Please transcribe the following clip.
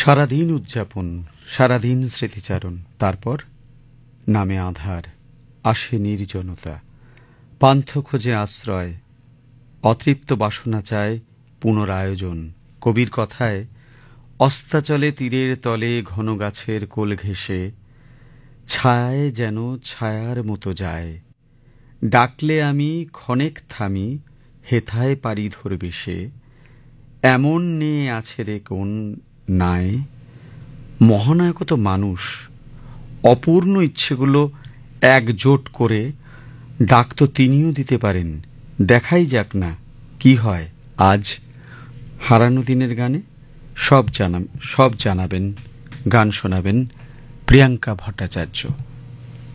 সারাদিন উদযাপন, সারাদিন স্মৃতিচারণ, তারপর নামে আঁধার, আসে নির্জনতা, পান্থ খোঁজে আশ্রয়, অতৃপ্ত বাসনা চায় পুনরায়োজন। কবির কথায়, অস্তাচলে তীরের তলে ঘন গাছের কোল ঘেঁষে ছায়ায় যেন ছায়ার মতো যায়, ডাকলে আমি ক্ষণেক থামি, হেথায় পারি ধরবে সে, এমন নিয়ে আছে রে কোন নায়। মহানায়ক তো মানুষ, অপূর্ণ ইচ্ছেগুলো একজোট করে ডাক তো তিনিও দিতে পারেন। দেখাই যাক না কি হয় আজ হারানো দিনের গানে। সব জানাবেন, গান শোনাবেন প্রিয়াঙ্কা ভট্টাচার্য।